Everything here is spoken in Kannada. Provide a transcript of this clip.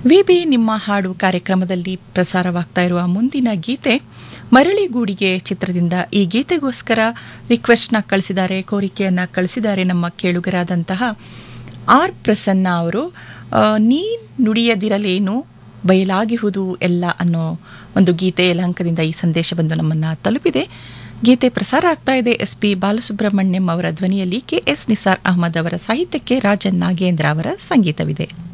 ವಿಬಿ ನಿಮ್ಮ ಹಾಡು ಕಾರ್ಯಕ್ರಮದಲ್ಲಿ ಪ್ರಸಾರವಾಗ್ತಾ ಇರುವ ಮುಂದಿನ ಗೀತೆ ಮರಳಿಗೂಡಿಗೆ ಚಿತ್ರದಿಂದ. ಈ ಗೀತೆಗೋಸ್ಕರ ರಿಕ್ವೆಸ್ಟ್ನ ಕಳಿಸಿದ್ದಾರೆ, ಕೋರಿಕೆಯನ್ನ ಕಳಿಸಿದ್ದಾರೆ ನಮ್ಮ ಕೇಳುಗರಾದಂತಹ ಆರ್ ಪ್ರಸನ್ನ ಅವರು. ನೀ ನುಡಿಯದಿರಲೇನು ಬಯಲಾಗಿಹುದು ಎಲ್ಲ ಅನ್ನೋ ಒಂದು ಗೀತೆ ಯಲಹಂಕದಿಂದ ಈ ಸಂದೇಶ ಬಂದು ನಮ್ಮನ್ನ ತಲುಪಿದೆ. ಗೀತೆ ಪ್ರಸಾರ ಆಗ್ತಾ ಇದೆ. ಎಸ್ಪಿ ಬಾಲಸುಬ್ರಹ್ಮಣ್ಯಂ ಅವರ ಧ್ವನಿಯಲ್ಲಿ, ಕೆಎಸ್ ನಿಸಾರ್ ಅಹಮದ್ ಅವರ ಸಾಹಿತ್ಯಕ್ಕೆ ರಾಜನ್ ನಾಗೇಂದ್ರ ಅವರ ಸಂಗೀತವಿದೆ.